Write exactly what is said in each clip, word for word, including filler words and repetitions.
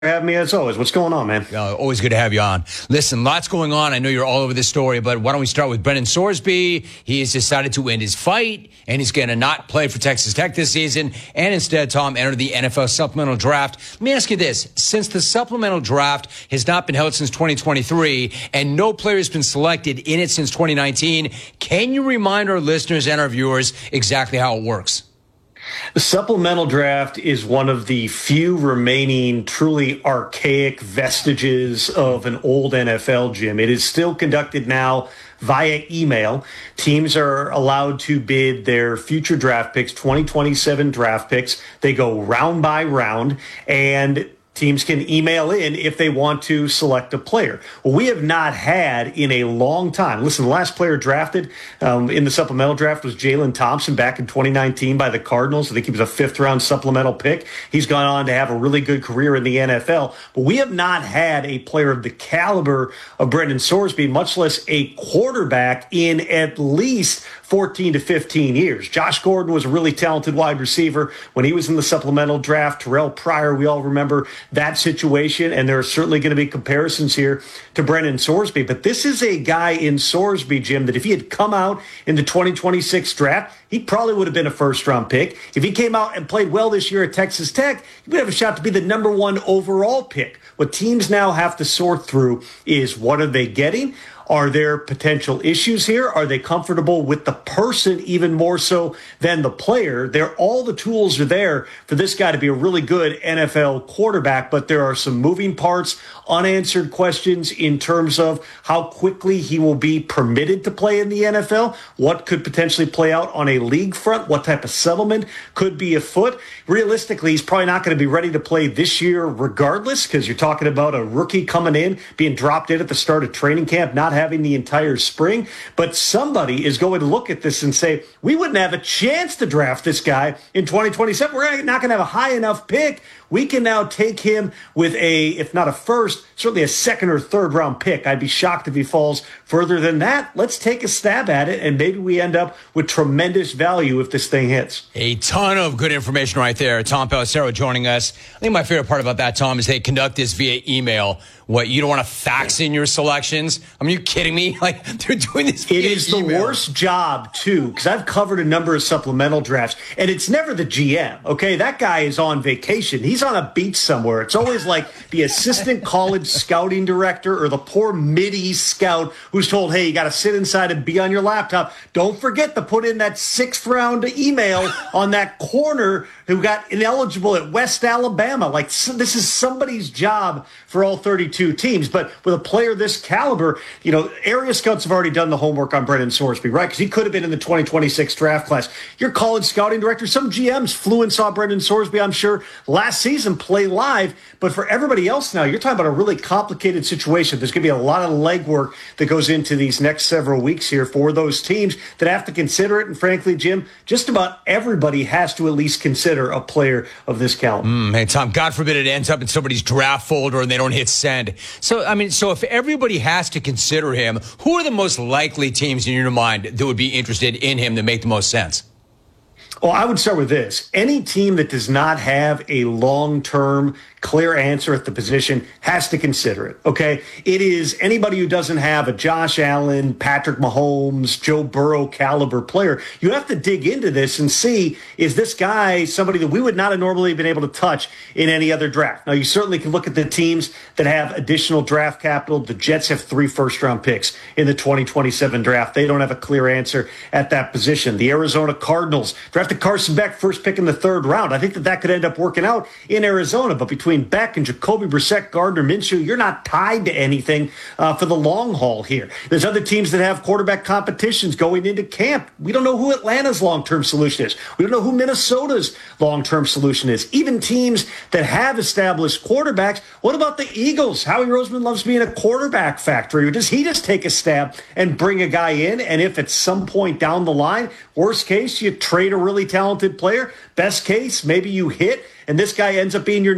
Have me as always. What's going on, man? Uh, always good to have you on. Listen, lots going on. I know you're all over this story, but why don't we start with Brendan Sorsby? He has decided to end his fight, and he's going to not play for Texas Tech this season, and instead, Tom, enter the N F L supplemental draft. Let me ask you this. Since the supplemental draft has not been held since twenty twenty-three, and no player has been selected in it since twenty nineteen, can you remind our listeners and our viewers exactly how it works? The supplemental draft is one of the few remaining truly archaic vestiges of an old N F L, Jim. It is still conducted now via email. Teams are allowed to bid their future draft picks, twenty twenty-seven draft picks. They go round by round, and teams can email in if they want to select a player. Well, we have not had in a long time. Listen, the last player drafted um, in the supplemental draft was Jalen Thompson back in twenty nineteen by the Cardinals. I think he was a fifth-round supplemental pick. He's gone on to have a really good career in the N F L. But we have not had a player of the caliber of Brendan Sorsby, much less a quarterback, in at least fourteen to fifteen years. Josh Gordon was a really talented wide receiver when he was in the supplemental draft. Terrell Pryor, we all remember that situation, and there are certainly going to be comparisons here to Brendan Sorsby. But this is a guy in Sorsby, Jim, that if he had come out in the twenty twenty-six draft, he probably would have been a first-round pick. If he came out and played well this year at Texas Tech, he would have a shot to be the number one overall pick. What teams now have to sort through is, what are they getting? Are there potential issues here? Are they comfortable with the person even more so than the player? There, all the tools are there for this guy to be a really good N F L quarterback, but there are some moving parts, unanswered questions in terms of how quickly he will be permitted to play in the N F L, what could potentially play out on a league front, what type of settlement could be afoot. Realistically, he's probably not going to be ready to play this year regardless, because you're talking about a rookie coming in, being dropped in at the start of training camp, not having the entire spring. But somebody is going to look at this and say, we wouldn't have a chance to draft this guy in twenty twenty-seven. We're not going to have a high enough pick. We can now take him with a, if not a first, certainly a second or third round pick. I'd be shocked if he falls further than that. Let's take a stab at it, and maybe we end up with tremendous value if this thing hits. A ton of good information right there. Tom Pelissero joining us. I think my favorite part about that, Tom, is they conduct this via email. What, you don't want to fax in your selections? I mean, are you kidding me? Like, they're doing this via It is email. The worst job, too, because I've covered a number of supplemental drafts, and it's never the G M, okay? That guy is on vacation. He's on a beach somewhere. It's always like the assistant college scouting director or the poor mid-east scout who's told, hey, you got to sit inside and be on your laptop. Don't forget to put in that sixth-round email on that corner who got ineligible at West Alabama. Like, this is somebody's job for all thirty-two teams. But with a player this caliber, you know, area scouts have already done the homework on Brendan Sorsby, right? Because he could have been in the twenty twenty-six draft class. Your college scouting director, some G Ms flew and saw Brendan Sorsby, I'm sure, last season play live. But for everybody else now, you're talking about a really complicated situation. There's going to be a lot of legwork that goes into these next several weeks here for those teams that have to consider it. And frankly, Jim, just about everybody has to at least consider a player of this caliber. Mm, hey, Tom, God forbid it ends up in somebody's draft folder and they don't hit send. So, I mean, so if everybody has to consider him, who are the most likely teams in your mind that would be interested in him that make the most sense? Well, I would start with this. Any team that does not have a long-term clear answer at the position has to consider it, okay? It is anybody who doesn't have a Josh Allen, Patrick Mahomes, Joe Burrow caliber player. You have to dig into this and see, is this guy somebody that we would not have normally been able to touch in any other draft? Now, you certainly can look at the teams that have additional draft capital. The Jets have three first-round picks in the twenty twenty-seven draft. They don't have a clear answer at that position. The Arizona Cardinals drafted Carson Beck, first pick in the third round. I think that that could end up working out in Arizona, but between Beck and Jacoby Brissett, Gardner Minshew, you're not tied to anything uh, for the long haul here. There's other teams that have quarterback competitions going into camp. We don't know who Atlanta's long-term solution is. We don't know who Minnesota's long-term solution is. Even teams that have established quarterbacks, what about the Eagles? Howie Roseman loves being a quarterback factory. Or does he just take a stab and bring a guy in? And if at some point down the line, worst case, you trade a really talented player. Best case, maybe you hit, and this guy ends up being your next quarterback.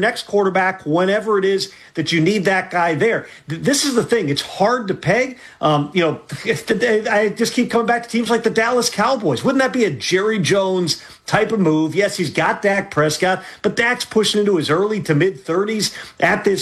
quarterback, whenever it is that you need that guy there. This is the thing. It's hard to peg. Um, you know, if the, I just keep coming back to teams like the Dallas Cowboys. Wouldn't that be a Jerry Jones type of move? Yes, he's got Dak Prescott, but Dak's pushing into his early to mid thirties at this